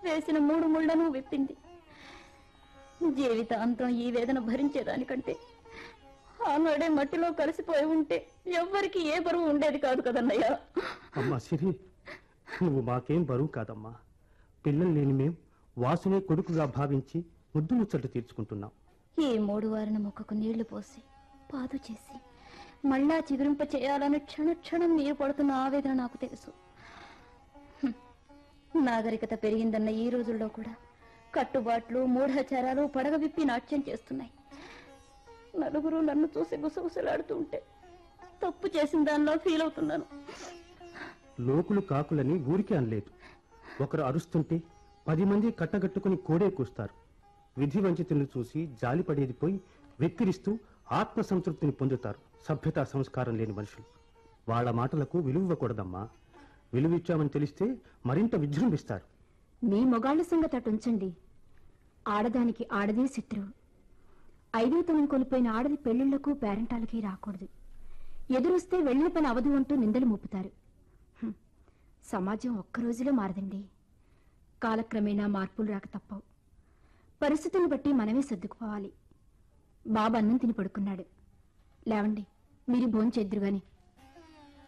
వేసిన 3 ముళ్లను విప్పింది. జీవితాంతం ఈ వేదన భరించేదానికంటే ఆనాడే మట్టిలో కలిసిపోయి ఉంటే ఎవ్వరికి ఏ బరువు ఉండేది కాదు కదన్నయ్య. అమ్మా సిరి, నువ్వు మాకేం బరువు కాదమ్మా. పిల్లలు లేని మేం వాసునే కొడుకుగా భావించి ముద్దు ముచ్చట్లు తీర్చుకుంటున్నాం. ఈ 3 వారిన మొక్కకు నీళ్లు పోసి పాదు చేసి మళ్ళా చిగురింప చేయాలని క్షణక్షణం నీరు పడుతున్న ఆవేదన నాకు తెలుసు. నాగరికత పెరిగిందన్న ఈ రోజుల్లో కూడా కట్టుబాట్లు, మూఢాచారాలు పడగ విప్పి నాట్యం చేస్తున్నాయి. నలుగురు నన్ను చూసి గుసగుసలాడుతూ ఉంటే తప్పు చేసిన దానిలో ఫీల్ అవుతున్నాను. లోకులు కాకులని ఊరికే అనలేదు. ఒకరు అరుస్తుంటే 10 మంది కట్టగట్టుకుని కోడే కూస్తారు. విధి వంచితులను చూసి జాలిపడేది పోయి వెక్కిరిస్తూ ఆత్మ సంతృప్తిని పొందుతారు సభ్యతా సంస్కారం లేని మనుషులు. వాళ్ళ మాటలకు విలువివ్వకూడదమ్మా. విలువిచ్చామని తెలిస్తే మరింత విజృంభిస్తారు. మీ మొగాళ్ల సంగతి అటుంచండి. ఆడదానికి ఆడదే శత్రువు. 5వ తనం కోల్పోయిన ఆడది పెళ్లిళ్లకు పేరెంటాలకి రాకూడదు. ఎదురొస్తే వెళ్లిన పని అవదు అంటూ నిందలు మోపుతారు. సమాజం ఒక్క రోజులో మారదండి. కాలక్రమేణా మార్పులు రాక తప్పవు. పరిస్థితులను బట్టి మనమే సర్దుకుపోవాలి. బాబు అన్నం తిని పడుకున్నాడు. లేవండి, మీరు భోంచేద్దురుగాని.